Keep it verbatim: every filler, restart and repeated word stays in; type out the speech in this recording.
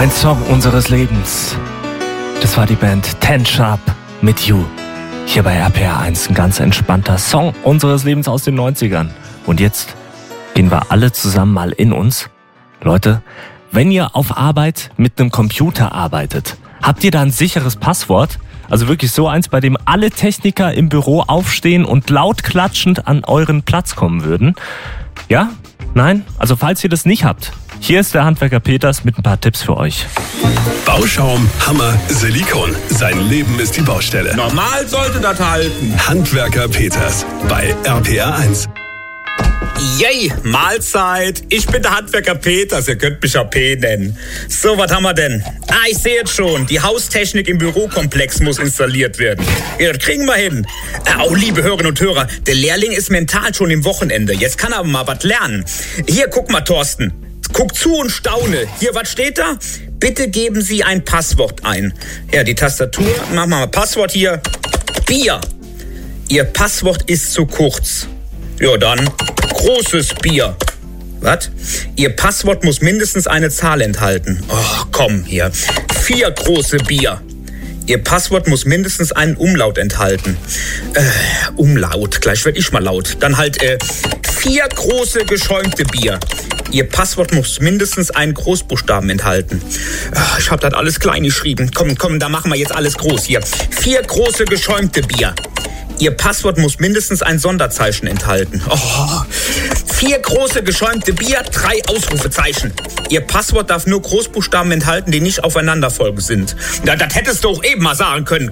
Ein Song unseres Lebens. Das war die Band Ten Sharp mit You. Hier bei R P R eins ein ganz entspannter Song unseres Lebens aus den neunzigern. Und jetzt gehen wir alle zusammen mal in uns. Leute, wenn ihr auf Arbeit mit einem Computer arbeitet, habt ihr da ein sicheres Passwort? Also wirklich so eins, bei dem alle Techniker im Büro aufstehen und laut klatschend an euren Platz kommen würden? Ja? Nein? Also falls ihr das nicht habt, hier ist der Handwerker Peters mit ein paar Tipps für euch. Bauschaum, Hammer, Silikon. Sein Leben ist die Baustelle. Normal sollte das halten. Handwerker Peters bei R P R eins. Yay, Mahlzeit. Ich bin der Handwerker Peters, ihr könnt mich ja P nennen. So, was haben wir denn? Ah, ich sehe jetzt schon, die Haustechnik im Bürokomplex muss installiert werden. Ja, das kriegen wir hin. Oh, liebe Hörerinnen und Hörer, der Lehrling ist mental schon im Wochenende. Jetzt kann er aber mal was lernen. Hier, guck mal, Thorsten. Guck zu und staune. Hier, was steht da? Bitte geben Sie ein Passwort ein. Ja, die Tastatur. Machen wir mal Passwort hier. Bier. Ihr Passwort ist zu kurz. Ja, dann großes Bier. Was? Ihr Passwort muss mindestens eine Zahl enthalten. Oh, komm hier. Vier große Bier. Ihr Passwort muss mindestens einen Umlaut enthalten. Äh, Umlaut. Gleich werd ich mal laut. Dann halt, äh, vier große geschäumte Bier. Ihr Passwort muss mindestens einen Großbuchstaben enthalten. Ach, ich hab das alles klein geschrieben. Komm, komm, da machen wir jetzt alles groß hier. Vier große geschäumte Bier. Ihr Passwort muss mindestens ein Sonderzeichen enthalten. Oh. Vier große geschäumte Bier, drei Ausrufezeichen. Ihr Passwort darf nur Großbuchstaben enthalten, die nicht aufeinanderfolgend sind. Ja, das hättest du auch eben mal sagen können.